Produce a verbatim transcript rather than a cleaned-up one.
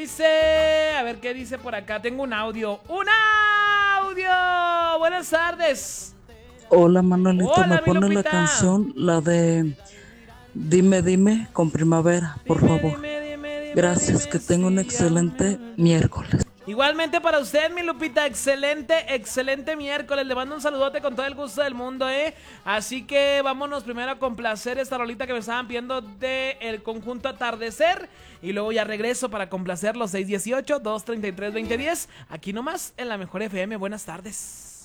Dice, a ver qué dice por acá. Tengo un audio. ¡Un audio! Buenas tardes. Hola Manuelito, Hola, me mi pone la Lupita. canción, la de Dime, dime con Primavera, por Dime, favor. dime, dime, dime, Gracias, dime que tenga un si excelente amor. miércoles. Igualmente para usted, mi Lupita, excelente, excelente miércoles. Le mando un saludote con todo el gusto del mundo, ¿eh? Así que vámonos primero a complacer esta rolita que me estaban pidiendo de el conjunto Atardecer. Y luego ya regreso para complacer los seis dieciocho, dos treinta y tres, veinte diez. Aquí nomás en la Mejor F M. Buenas tardes.